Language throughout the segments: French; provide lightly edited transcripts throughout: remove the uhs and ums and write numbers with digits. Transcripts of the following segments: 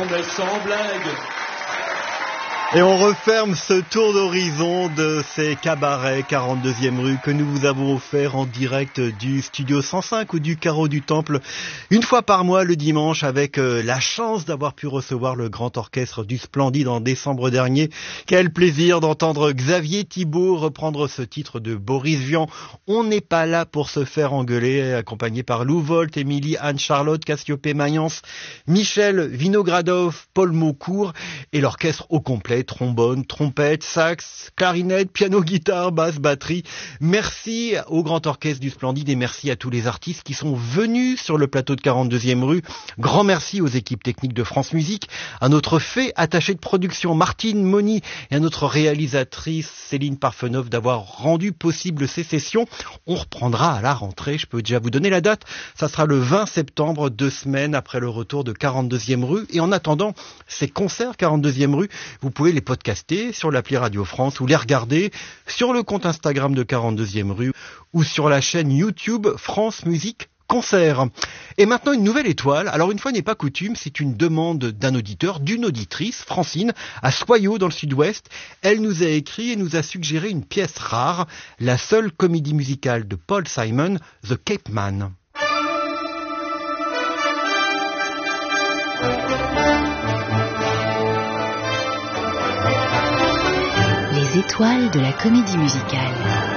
Non mais sans blague. Et on referme ce tour d'horizon de ces cabarets 42e rue que nous vous avons offert en direct du studio 105 ou du Carreau du Temple une fois par mois le dimanche avec la chance d'avoir pu recevoir le grand orchestre du Splendide en décembre dernier. Quel plaisir d'entendre Xavier Thibault reprendre ce titre de Boris Vian. On n'est pas là pour se faire engueuler, accompagné par Lou Volt, Émilie, Anne-Charlotte, Cassiopée Mayence, Michel Vinogradov, Paul Maucourt et l'orchestre au complet. Trombone, trompette, sax, clarinette, piano, guitare, basse, batterie. Merci au Grand Orchestre du Splendide et merci à tous les artistes qui sont venus sur le plateau de 42e rue. Grand merci aux équipes techniques de France Musique, à notre fait attaché de production Martine Moni et à notre réalisatrice Céline Parfenov d'avoir rendu possible ces sessions. On reprendra à la rentrée, je peux déjà vous donner la date. Ça sera le 20 septembre, 2 semaines après le retour de 42e rue. Et en attendant ces concerts 42e rue, vous pouvez les podcaster sur l'appli Radio France ou les regarder sur le compte Instagram de 42e rue ou sur la chaîne YouTube France Musique Concert. Et maintenant une nouvelle étoile. Alors une fois n'est pas coutume, c'est une demande d'un auditeur, d'une auditrice, Francine, à Soyaux dans le sud-ouest. Elle nous a écrit et nous a suggéré une pièce rare, la seule comédie musicale de Paul Simon, The Cape Man. Les étoiles de la comédie musicale.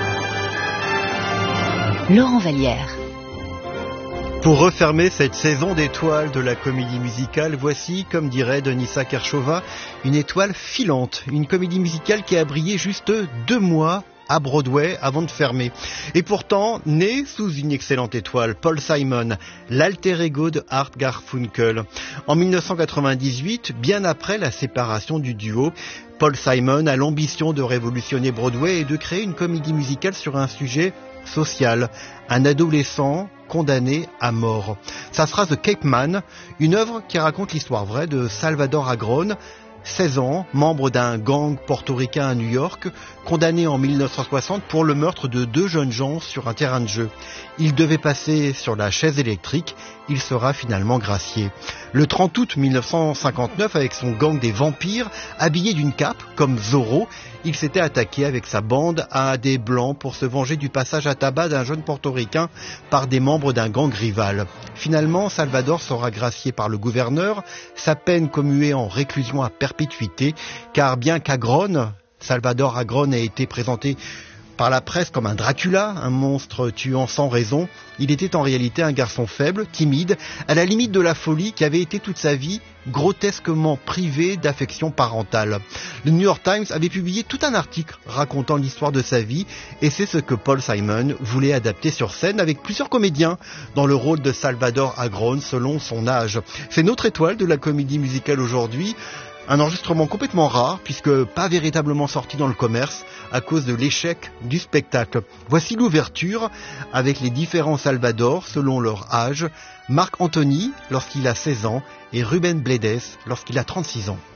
Laurent Vallière. Pour refermer cette saison d'étoiles de la comédie musicale, voici, comme dirait Denisa Kershova, une étoile filante. Une comédie musicale qui a brillé juste 2 mois à Broadway avant de fermer. Et pourtant, né sous une excellente étoile, Paul Simon, l'alter ego de Art Garfunkel. En 1998, bien après la séparation du duo, Paul Simon a l'ambition de révolutionner Broadway et de créer une comédie musicale sur un sujet social, un adolescent condamné à mort. Ça sera The Cape Man, une œuvre qui raconte l'histoire vraie de Salvador Agron, 16 ans, membre d'un gang portoricain à New York, condamné en 1960 pour le meurtre de 2 jeunes gens sur un terrain de jeu. Il devait passer sur la chaise électrique, il sera finalement gracié. Le 30 août 1959, avec son gang des vampires, habillé d'une cape, comme Zorro, il s'était attaqué avec sa bande à des blancs pour se venger du passage à tabac d'un jeune portoricain par des membres d'un gang rival. Finalement, Salvador sera gracié par le gouverneur, sa peine commuée en réclusion à perpétuité, car bien qu'Agron, Salvador Agron ait été présenté par la presse comme un Dracula, un monstre tuant sans raison, il était en réalité un garçon faible, timide, à la limite de la folie, qui avait été toute sa vie grotesquement privé d'affection parentale. Le New York Times avait publié tout un article racontant l'histoire de sa vie, et c'est ce que Paul Simon voulait adapter sur scène avec plusieurs comédiens dans le rôle de Salvador Agron selon son âge. C'est notre étoile de la comédie musicale aujourd'hui. Un enregistrement complètement rare, puisque pas véritablement sorti dans le commerce, à cause de l'échec du spectacle. Voici l'ouverture, avec les différents Salvador selon leur âge, Marc Anthony lorsqu'il a 16 ans, et Ruben Blades lorsqu'il a 36 ans.